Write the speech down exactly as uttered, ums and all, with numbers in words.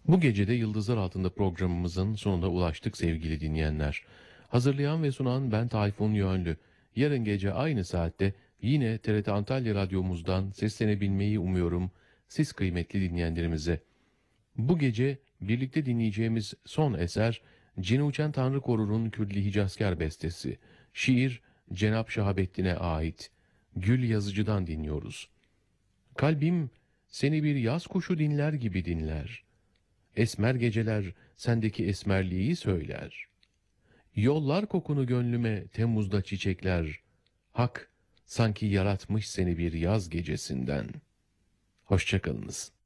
Bu gece de Yıldızlar Altında programımızın sonuna ulaştık sevgili dinleyenler. Hazırlayan ve sunan ben Tayfun Yönlü. Yarın gece aynı saatte yine T R T Antalya Radyomuzdan seslenebilmeyi umuyorum siz kıymetli dinleyenlerimize. Bu gece birlikte dinleyeceğimiz son eser Cine Uçen Tanrı Korur'un Külli Hicazkar bestesi. Şiir Cenab Şahabettin'e ait. Gül Yazıcı'dan dinliyoruz. Kalbim seni bir yaz kuşu dinler gibi dinler. Esmer geceler sendeki esmerliği söyler. Yollar kokunu gönlüme Temmuz'da çiçekler. Hak sanki yaratmış seni bir yaz gecesinden. Hoşça kalınız.